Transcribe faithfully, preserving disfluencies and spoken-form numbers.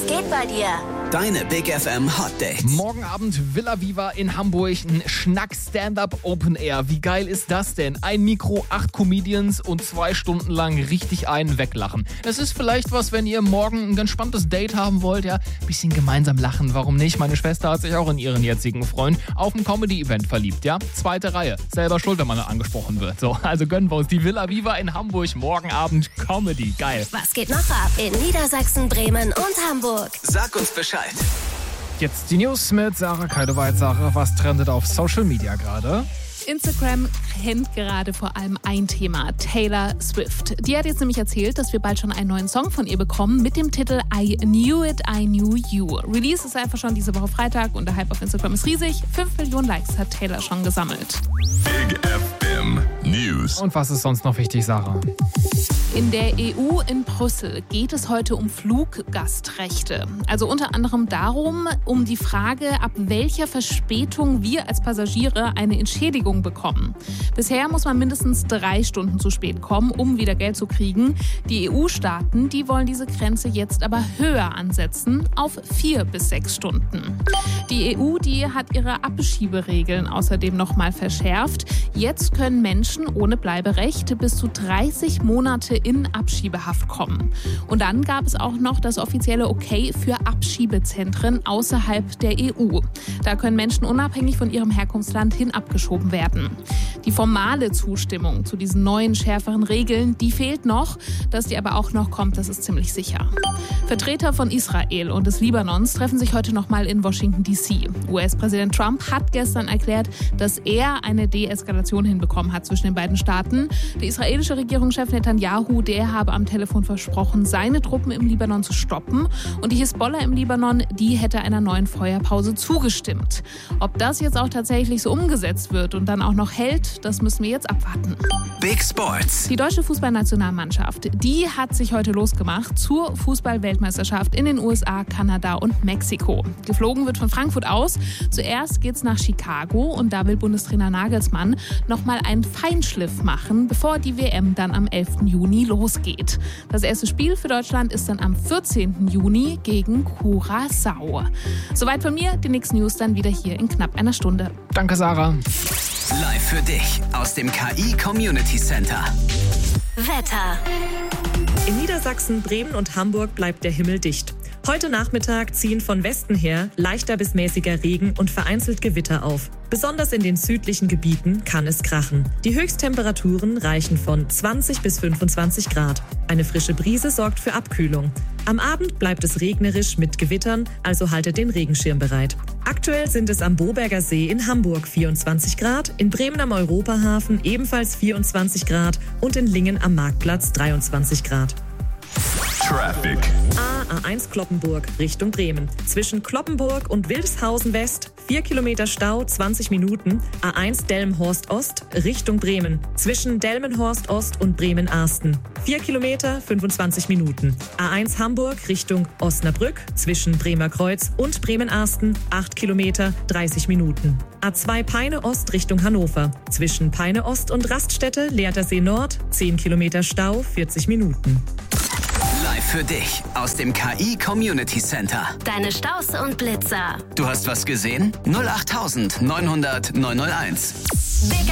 Was geht bei dir? Deine Big F M Hot Dates. Morgen Abend Villa Viva in Hamburg, ein Schnack-Stand-Up Open Air. Wie geil ist das denn? Ein Mikro, acht Comedians und zwei Stunden lang richtig einen weglachen. Das ist vielleicht was, wenn ihr morgen ein ganz spannendes Date haben wollt, ja, ein bisschen gemeinsam lachen, warum nicht? Meine Schwester hat sich auch in ihren jetzigen Freund auf ein Comedy-Event verliebt, ja? Zweite Reihe, selber schuld, wenn man da angesprochen wird. So, also gönnen wir uns die Villa Viva in Hamburg, morgen Abend Comedy, geil. Was geht noch ab in Niedersachsen, Bremen und Hamburg? Sag uns Bescheid. Jetzt die News mit Sarah Keidewald. Sarah, was trendet auf Social Media gerade? Instagram kennt gerade vor allem ein Thema, Taylor Swift. Die hat jetzt nämlich erzählt, dass wir bald schon einen neuen Song von ihr bekommen mit dem Titel I Knew It, I Knew You. Release ist einfach schon diese Woche Freitag und der Hype auf Instagram ist riesig. fünf Millionen Likes hat Taylor schon gesammelt. Big F M News. Und was ist sonst noch wichtig, Sarah? In der E U in Brüssel geht es heute um Fluggastrechte. Also unter anderem darum, um die Frage, ab welcher Verspätung wir als Passagiere eine Entschädigung bekommen. Bisher muss man mindestens drei Stunden zu spät kommen, um wieder Geld zu kriegen. Die E U-Staaten, die wollen diese Grenze jetzt aber höher ansetzen, auf vier bis sechs Stunden. Die E U, die hat ihre Abschieberegeln außerdem nochmal verschärft. Jetzt können Menschen ohne Bleiberecht bis zu dreißig Monate in Abschiebehaft kommen. Und dann gab es auch noch das offizielle Okay für Abschiebezentren außerhalb der E U. Da können Menschen unabhängig von ihrem Herkunftsland hin abgeschoben werden. Die formale Zustimmung zu diesen neuen, schärferen Regeln, die fehlt noch. Dass die aber auch noch kommt, das ist ziemlich sicher. Vertreter von Israel und des Libanons treffen sich heute nochmal in Washington D C. U S-Präsident Trump hat gestern erklärt, dass er eine Deeskalation hinbekommen hat zwischen den beiden Staaten. Der israelische Regierungschef Netanyahu, der habe am Telefon versprochen, seine Truppen im Libanon zu stoppen. Und die Hisbollah im Libanon, die hätte einer neuen Feuerpause zugestimmt. Ob das jetzt auch tatsächlich so umgesetzt wird und dann auch noch hält, das müssen wir jetzt abwarten. Big Sports. Die deutsche Fußballnationalmannschaft, die hat sich heute losgemacht zur Fußball-Weltmeisterschaft in den U S A, Kanada und Mexiko. Geflogen wird von Frankfurt aus. Zuerst geht's nach Chicago und da will Bundestrainer Nagelsmann nochmal einen Feinschliff machen, bevor die W M dann am elften Juni losgeht. Das erste Spiel für Deutschland ist dann am vierzehnten Juni gegen Curaçao. Soweit von mir, die nächsten News dann wieder hier in knapp einer Stunde. Danke, Sarah. Live für dich aus dem K I Community Center. Wetter. In Niedersachsen, Bremen und Hamburg bleibt der Himmel dicht. Heute Nachmittag ziehen von Westen her leichter bis mäßiger Regen und vereinzelt Gewitter auf. Besonders in den südlichen Gebieten kann es krachen. Die Höchsttemperaturen reichen von zwanzig bis fünfundzwanzig Grad. Eine frische Brise sorgt für Abkühlung. Am Abend bleibt es regnerisch mit Gewittern, also haltet den Regenschirm bereit. Aktuell sind es am Boberger See in Hamburg vierundzwanzig Grad, in Bremen am Europahafen ebenfalls vierundzwanzig Grad und in Lingen am Marktplatz dreiundzwanzig Grad. Traffic. A eins Cloppenburg Richtung Bremen. Zwischen Cloppenburg und Wildeshausen West vier Kilometer Stau, zwanzig Minuten. A eins Delmenhorst Ost Richtung Bremen. Zwischen Delmenhorst Ost und Bremen-Arsten vier Kilometer, fünfundzwanzig Minuten. A eins Hamburg Richtung Osnabrück. Zwischen Bremer Kreuz und Bremen-Arsten acht Kilometer, dreißig Minuten. A zwei Peine Ost Richtung Hannover. Zwischen Peine Ost und Raststätte Leertersee Nord zehn Kilometer Stau, vierzig Minuten. Live für dich aus dem K I Community Center. Deine Staus und Blitzer. Du hast was gesehen? null acht neunhundert neunhunderteins. Big